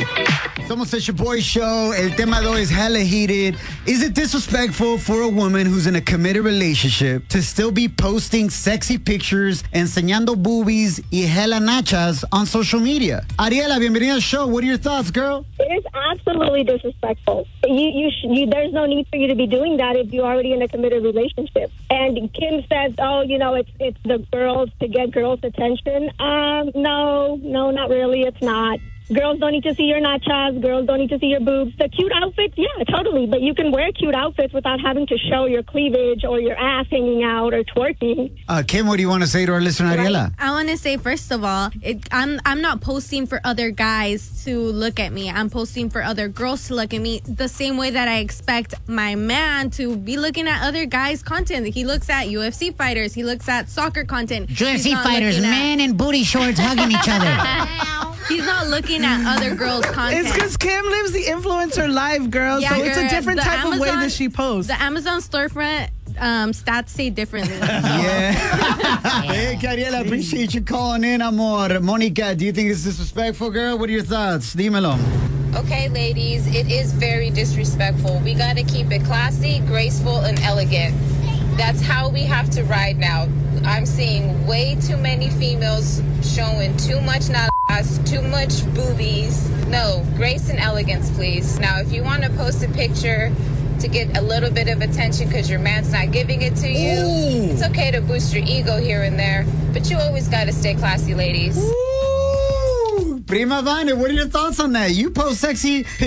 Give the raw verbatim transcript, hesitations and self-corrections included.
Somos It's Your Boy Show. El tema de hoy is hella heated. Is it disrespectful for a woman who's in a committed relationship to still be posting sexy pictures, enseñando boobies y hella nachas on social media? Ariela, bienvenida al show. What are your thoughts, girl? It is absolutely disrespectful. You, you, sh- you, there's no need for you to be doing that if you're already in a committed relationship. And Kim says, oh, you know, it's it's the girls to get girls' attention. Um, no, no, not really. It's not. Girls don't need to see your nachas. Girls don't need to see your boobs. The cute outfits, yeah, totally. But you can wear cute outfits without having to show your cleavage or your ass hanging out or twerking. Uh, Kim, what do you want to say to our listener, Ariela? I want to say, first of all, it, I'm I'm not posting for other guys to look at me. I'm posting for other girls to look at me the same way that I expect my man to be looking at other guys' content. He looks at U F C fighters. He looks at soccer content. U F C fighters, men in booty shorts hugging each other. He's not looking at other girls' content. It's because Kim lives the influencer life, girl. Yeah, so it's a girl, different the type Amazon, of way that she posts. The Amazon storefront um, stats say differently. Yeah. Hey, Ariela, appreciate you calling in, amor. Monica, do you think it's disrespectful, girl? What are your thoughts? Dímelo. Okay, ladies, it is very disrespectful. We got to keep it classy, graceful, and elegant. That's how we have to ride now. I'm seeing way too many females showing too much not ass, too much boobies. No, grace and elegance, please. Now, if you want to post a picture to get a little bit of attention because your man's not giving it to you, Ooh. It's okay to boost your ego here and there, but you always got to stay classy, ladies. Ooh. Prima Vine, what are your thoughts on that? You post sexy